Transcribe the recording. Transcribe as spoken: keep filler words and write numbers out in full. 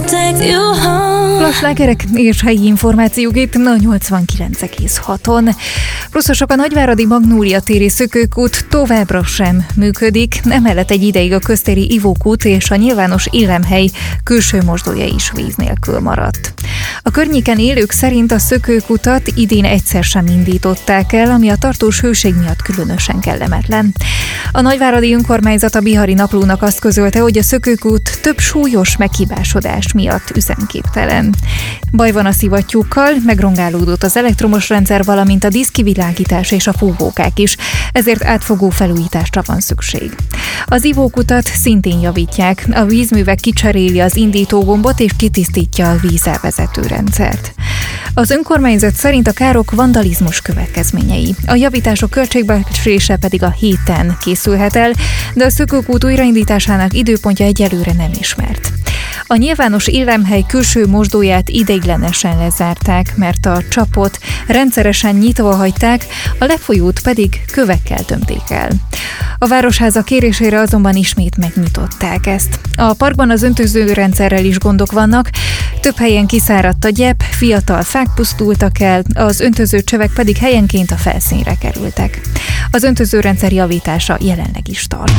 take you home. Plaslágerek és helyi információk itt a nyolcvankilenc egész haton. Pluszosok, a Nagyváradi Magnólia téri szökőkút továbbra sem működik, emellett egy ideig a köztéri ivókút és a nyilvános élemhely külső mosdója is víz nélkül maradt. A környéken élők szerint a szökőkutat idén egyszer sem indították el, ami a tartós hőség miatt különösen kellemetlen. A Nagyváradi Önkormányzat a Bihari Naplónak azt közölte, hogy a szökőkút több súlyos meghibásodás miatt üzemképtelen. Baj van a szivattyúkkal, megrongálódott az elektromos rendszer, valamint a díszkivilágítás és a fúvókák is, ezért átfogó felújításra van szükség. Az ivókutat szintén javítják, a vízművek kicseréli az indítógombot és kitisztítja a vízelvezető rendszert. Az önkormányzat szerint a károk vandalizmus következményei. A javítások költségbecslése pedig a héten készülhet el, de a szökőkút újraindításának időpontja egyelőre nem ismert. A nyilvános élemhely külső mosdóját ideiglenesen lezárták, mert a csapot rendszeresen nyitva hagyták, a lefolyót pedig kövekkel tömték el. A Városháza kérésére azonban ismét megnyitották ezt. A parkban az öntözőrendszerrel is gondok vannak, több helyen kiszáradt a gyep, fiatal fák pusztultak el, az öntöző csövek pedig helyenként a felszínre kerültek. Az öntözőrendszer javítása jelenleg is tart.